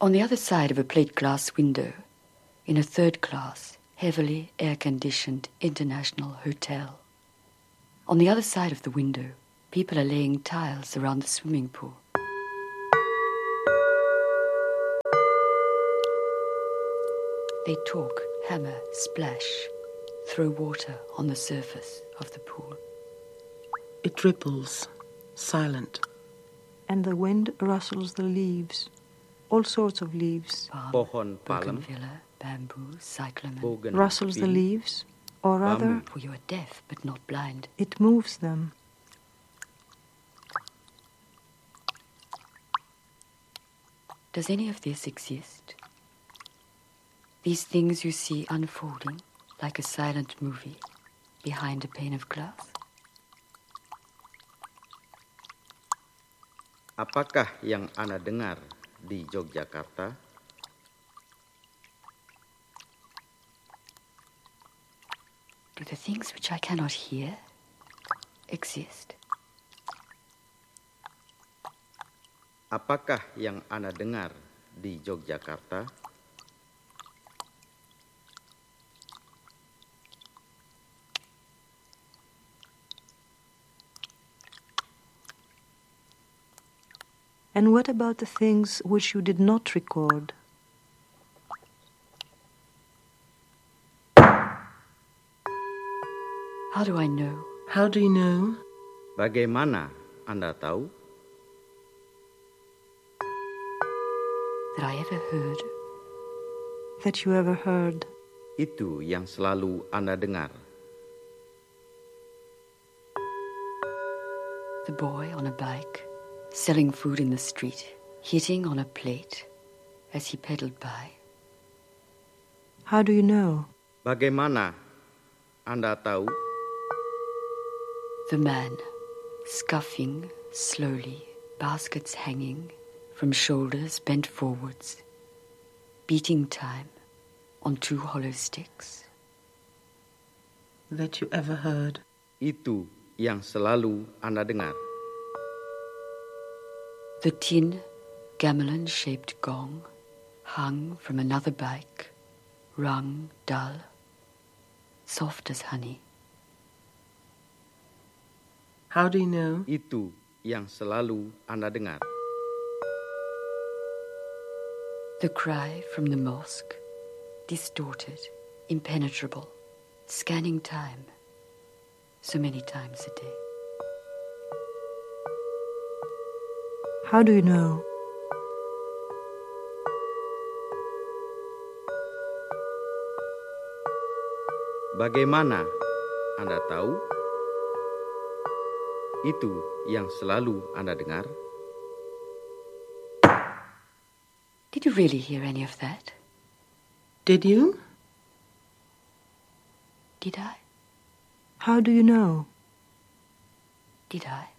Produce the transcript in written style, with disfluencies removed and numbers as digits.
On the other side of a plate glass window, in a third-class, heavily air-conditioned international hotel. On the other side of the window, people are laying tiles around the swimming pool. They talk, hammer, splash, throw water on the surface of the pool. It ripples, silent. And the wind rustles the leaves, all sorts of leaves. Palm, bougainvillea, bamboo, cyclamen. Rustles the leaves, or rather... For you are deaf but not blind. It moves them. Does any of this exist? These things you see unfolding like a silent movie behind a pane of glass? Apakah yang Ana dengar di Yogyakarta? Do the things which I cannot hear exist? Apakah yang Ana dengar di Yogyakarta? And what about the things which you did not record? How do I know? How do you know? Bagaimana Anda tahu? That I ever heard? That you ever heard? Itu yang selalu Anda dengar. The boy on a bike, selling food in the street, hitting on a plate as he pedaled by. How do you know? Bagaimana Anda tahu? The man, scuffing slowly, baskets hanging from shoulders bent forwards, beating time on two hollow sticks. That you ever heard. Itu yang selalu Anda dengar. The tin, gamelan-shaped gong hung from another bike, rung dull, soft as honey. How do you know? Itu yang selalu Anda dengar. The cry from the mosque, distorted, impenetrable, scanning time, so many times a day. How do you know? Bagaimana Anda tahu? Itu yang selalu Anda dengar. Did you really hear any of that? Did you? Did I? How do you know? Did I?